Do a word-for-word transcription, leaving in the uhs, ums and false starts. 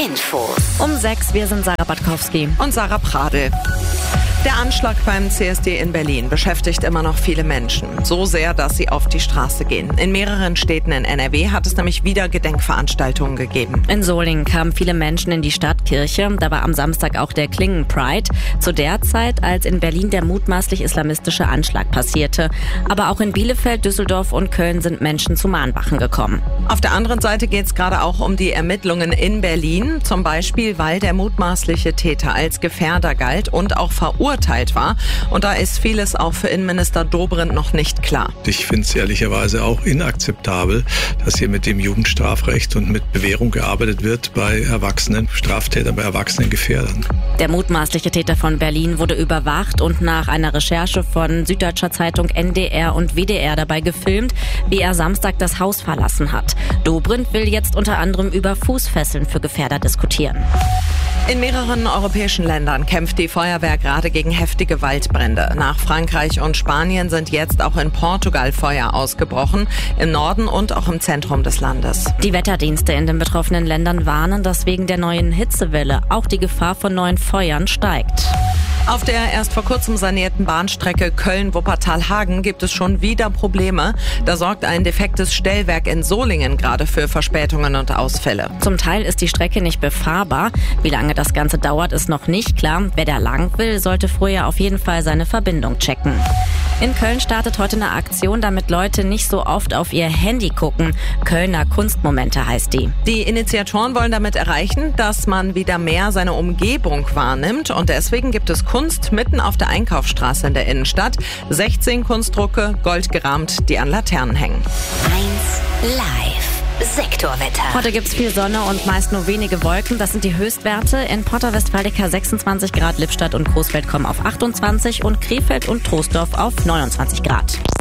Infos. Um sechs, wir sind Sarah Batkowski. Und Sarah Pradel. Der Anschlag beim C S D in Berlin beschäftigt immer noch viele Menschen. So sehr, dass sie auf die Straße gehen. In mehreren Städten in N R W hat es nämlich wieder Gedenkveranstaltungen gegeben. In Solingen kamen viele Menschen in die Stadtkirche. Da war am Samstag auch der Klingen Pride. Zu der Zeit, als in Berlin der mutmaßlich islamistische Anschlag passierte. Aber auch in Bielefeld, Düsseldorf und Köln sind Menschen zu Mahnwachen gekommen. Auf der anderen Seite geht es gerade auch um die Ermittlungen in Berlin. Zum Beispiel, weil der mutmaßliche Täter als Gefährder galt und auch verurteilt war. Und da ist vieles auch für Innenminister Dobrindt noch nicht klar. Ich finde es ehrlicherweise auch inakzeptabel, dass hier mit dem Jugendstrafrecht und mit Bewährung gearbeitet wird bei Erwachsenen, Straftätern, bei erwachsenen Gefährdern. Der mutmaßliche Täter von Berlin wurde überwacht und nach einer Recherche von Süddeutscher Zeitung, N D R und W D R dabei gefilmt, wie er Samstag das Haus verlassen hat. Dobrindt will jetzt unter anderem über Fußfesseln für Gefährder diskutieren. In mehreren europäischen Ländern kämpft die Feuerwehr gerade gegen heftige Waldbrände. Nach Frankreich und Spanien sind jetzt auch in Portugal Feuer ausgebrochen, im Norden und auch im Zentrum des Landes. Die Wetterdienste in den betroffenen Ländern warnen, dass wegen der neuen Hitzewelle auch die Gefahr von neuen Feuern steigt. Auf der erst vor kurzem sanierten Bahnstrecke Köln-Wuppertal-Hagen gibt es schon wieder Probleme. Da sorgt ein defektes Stellwerk in Solingen gerade für Verspätungen und Ausfälle. Zum Teil ist die Strecke nicht befahrbar. Wie lange das Ganze dauert, ist noch nicht klar. Wer da lang will, sollte vorher auf jeden Fall seine Verbindung checken. In Köln startet heute eine Aktion, damit Leute nicht so oft auf ihr Handy gucken. Kölner Kunstmomente heißt die. Die Initiatoren wollen damit erreichen, dass man wieder mehr seine Umgebung wahrnimmt. Und deswegen gibt es Kunst mitten auf der Einkaufsstraße in der Innenstadt. sechzehn Kunstdrucke, goldgerahmt, die an Laternen hängen. eins Live. Sektorwetter. Heute gibt's viel Sonne und meist nur wenige Wolken. Das sind die Höchstwerte. In Porta Westfalica sechsundzwanzig Grad, Lippstadt und Coesfeld kommen auf achtundzwanzig und Krefeld und Troisdorf auf neunundzwanzig Grad.